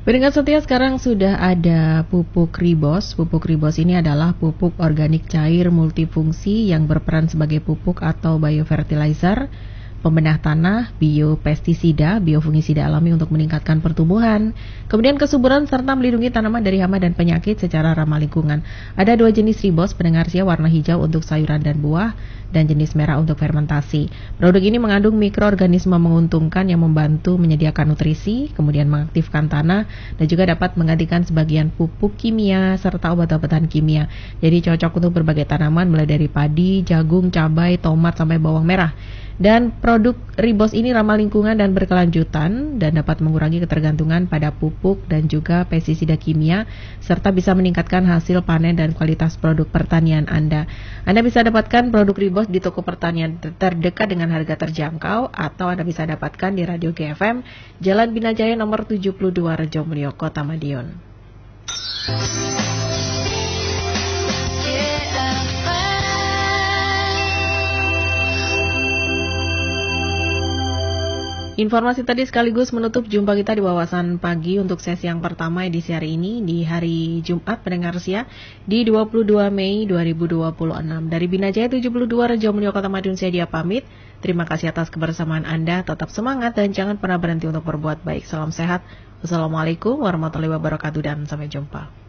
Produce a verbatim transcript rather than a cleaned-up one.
Pendengar setia, sekarang sudah ada pupuk Ribos. Pupuk Ribos ini adalah pupuk organik cair multifungsi yang berperan sebagai pupuk atau biofertilizer, pembenah tanah, biopestisida, biofungisida alami untuk meningkatkan pertumbuhan, kemudian kesuburan serta melindungi tanaman dari hama dan penyakit secara ramah lingkungan. Ada dua jenis Ribos, pendengar setia, warna hijau untuk sayuran dan buah, dan jenis merah untuk fermentasi. Produk ini mengandung mikroorganisme menguntungkan yang membantu menyediakan nutrisi, kemudian mengaktifkan tanah, dan juga dapat menggantikan sebagian pupuk kimia serta obat-obatan kimia. Jadi cocok untuk berbagai tanaman mulai dari padi, jagung, cabai, tomat, sampai bawang merah. Dan produk Ribos ini ramah lingkungan dan berkelanjutan dan dapat mengurangi ketergantungan pada pupuk dan juga pestisida kimia, serta bisa meningkatkan hasil panen dan kualitas produk pertanian Anda. Anda bisa dapatkan produk Ribos di toko pertanian terdekat dengan harga terjangkau, atau Anda bisa dapatkan di Radio G F M, Jalan Binajaya nomor tujuh puluh dua, Rejomulyo, Kota Madiun. Informasi tadi sekaligus menutup jumpa kita di Wawasan Pagi untuk sesi yang pertama edisi hari ini di hari Jumat, pendengar setia, di dua puluh dua Mei dua ribu dua puluh enam. Dari Binajaya tujuh puluh dua, Rejomulyo, Kota Madiun, saya dia pamit. Terima kasih atas kebersamaan Anda, tetap semangat dan jangan pernah berhenti untuk berbuat baik. Salam sehat. Wassalamualaikum warahmatullahi wabarakatuh dan sampai jumpa.